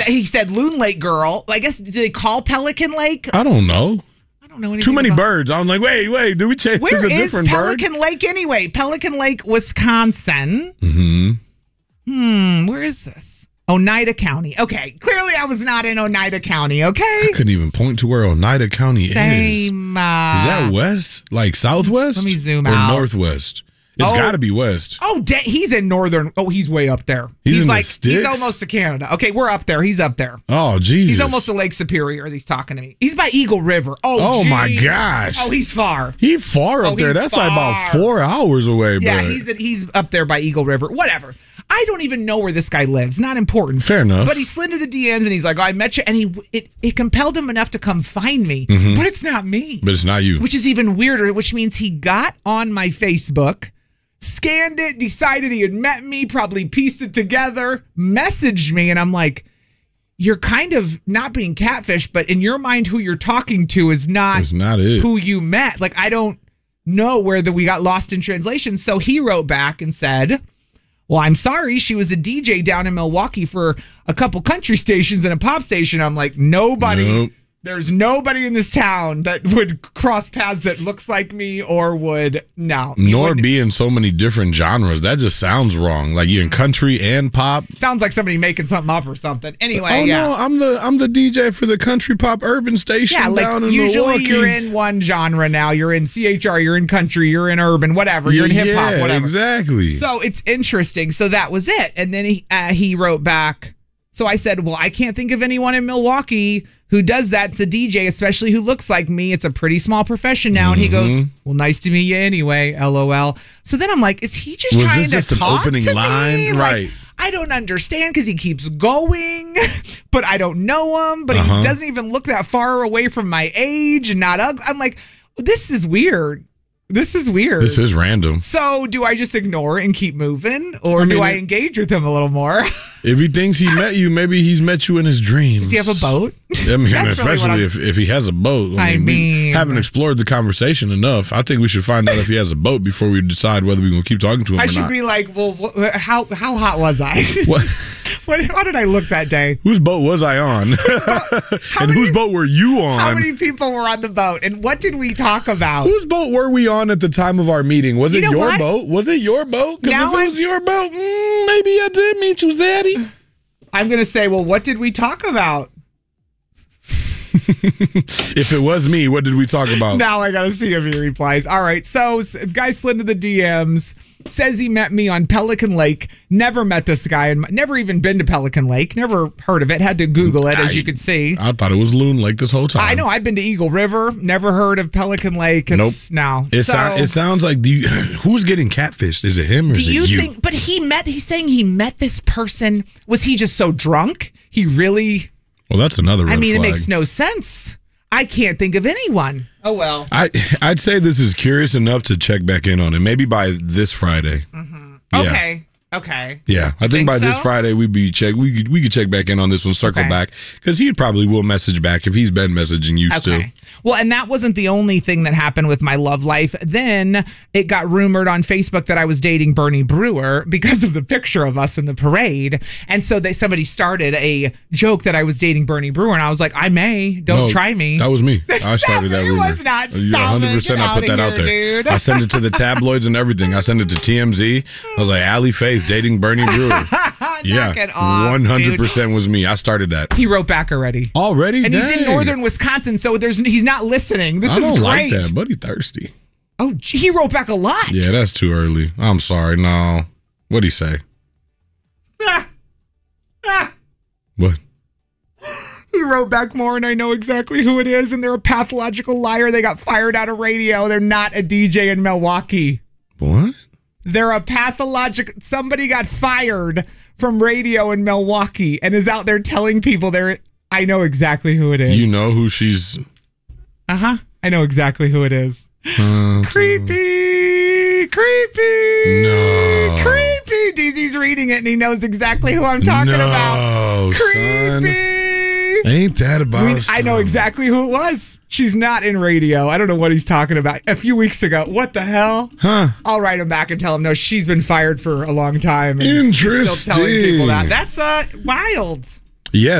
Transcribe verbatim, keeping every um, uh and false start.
He said Loon Lake girl. I guess, do they call Pelican Lake? I don't know. I don't know anything Too many about birds. I'm like, wait, wait. Do we change Where this a is different Pelican bird? Lake anyway? Pelican Lake, Wisconsin. Mm-hmm. Hmm, where is this? Oneida County. Okay, clearly I was not in Oneida County, okay? I couldn't even point to where Oneida County is. Same. Uh, Is that west? Like southwest? Let me zoom or out. northwest? It's Oh. got to be west. Oh, da- he's in northern. Oh, he's way up there. He's in the like, he's sticks? almost to Canada. Okay, we're up there. He's up there. Oh, Jesus. He's almost to Lake Superior. He's talking to me. He's by Eagle River. Oh, Oh, my geez. gosh. Oh, he's far. He's far up Oh, there. he's That's like about far. four hours away, bro. Yeah, he's he's up there by Eagle River. Whatever. I don't even know where this guy lives. Not important. Fair enough. But he slid into the D Ms and he's like, oh, I met you. And he it, it compelled him enough to come find me. Mhm. But it's not me. But it's not you. Which is even weirder, which means he got on my Facebook, scanned it, decided he had met me, probably pieced it together, messaged me, and I'm like, you're kind of not being catfish, but in your mind, who you're talking to is not, It's not it. who you met. Like, I don't know where the, we got lost in translation. So he wrote back and said, well, I'm sorry. She was a D J down in Milwaukee for a couple country stations and a pop station. I'm like, nobody. Nope. There's nobody in this town that would cross paths that looks like me or would no. you Nor wouldn't. be in so many different genres. That just sounds wrong. Like you're in country and pop. Sounds like somebody making something up or something. Anyway, oh yeah. no, I'm the I'm the D J for the country pop urban station Yeah, like down in usually Milwaukee. you're in one genre now. You're in C H R, you're in country, you're in urban, whatever. You're in Yeah, hip hop, yeah, whatever. Exactly. So it's interesting. So that was it. And then he uh, he wrote back. So I said, well, I can't think of anyone in Milwaukee who does that. It's a D J, especially who looks like me. It's a pretty small profession now. And he goes, Mhm. well, nice to meet you anyway, LOL. So then I'm like, is he just Was trying this to just an talk opening to line? me? Right. Like, I don't understand because he keeps going, but I don't know him. But Uh-huh. he doesn't even look that far away from my age and not ugly. I'm like, this is weird. This is weird. This is random. So do I just ignore and keep moving, or I mean, do I it- engage with him a little more? If he thinks he met you, maybe he's met you in his dreams. Does he have a boat? I mean, That's really what especially I'm- if, if he has a boat. I we mean- haven't explored the conversation enough. I think we should find out if he has a boat before we decide whether we're going to keep talking to him I or should not. be like, well, wh- how how hot was I? What? what, how did I look that day? Whose boat was I on? and many- whose boat were you on? How many people were on the boat, and what did we talk about? Whose boat were we on at the time of our meeting? Was You it know your what? boat? Was it your boat? Because Now if it I'm- was your boat, mm, maybe I did meet you, Zaddy. I'm gonna say, well, what did we talk about? If it was me, what did we talk about? Now I gotta see if he replies. All right, so s- guy slid into the D Ms, says he met me on Pelican Lake. Never met this guy, and never even been to Pelican Lake. Never heard of it. Had to Google it, as I- you could see. I thought it was Loon Lake this whole time. I know. I've been to Eagle River. Never heard of Pelican Lake. It's, Nope. No. It, so, sou- it sounds like do you, who's getting catfished? Is it him or do is it you you? think? But he met. He's saying he met this person. Was he just so drunk? He really. Well, that's another red I mean, flag. it makes no sense. I can't think of anyone. Oh well. I I'd say this is curious enough to check back in on it. Maybe by this Friday. Mm-hmm. Yeah. Okay. Okay. Yeah, I think, Think by this so? Friday we'd be check. We could we could check back in on this one, circle Okay. back because he probably will message back if he's been messaging you still. Okay. Well, and that wasn't the only thing that happened with my love life. Then it got rumored on Facebook that I was dating Bernie Brewer because of the picture of us in the parade. And so they somebody started a joke that I was dating Bernie Brewer, and I was like, I may. Don't No, try me. That was me. I Stop started that it. It rumor. was not. Yeah, Stop it. one hundred percent Get I put outta that out here, there. dude. I sent it to the tabloids and everything. I sent it to T M Z. I was like, Allie Faith dating Bernie Brewer. Yeah, it off, one hundred percent was me. I started that. He wrote back already. Already? And he's in Dang. northern Wisconsin, so there's he's not listening. This I is don't like great. that. Buddy thirsty. Oh, gee, he wrote back a lot. Yeah, that's too early. I'm sorry. No. What'd he say? Ah. Ah. What? He wrote back more, and I know exactly who it is, and they're a pathological liar. They got fired out of radio. They're not a D J in Milwaukee. What? They're a pathological... Somebody got fired from radio in Milwaukee and is out there telling people they're... I know exactly who it is. You know who she's... Uh-huh. I know exactly who it is. Uh, Creepy! Creepy! No. Creepy! D Z's reading it, and he knows exactly who I'm talking no, about. son. Creepy! Ain't that about We- I know some- exactly who it was. She's not in radio. I don't know what he's talking about. A few weeks ago. What the hell? Huh. I'll write him back and tell him, no, she's been fired for a long time. And he's still telling people that. Interesting. That's uh, wild. Yeah,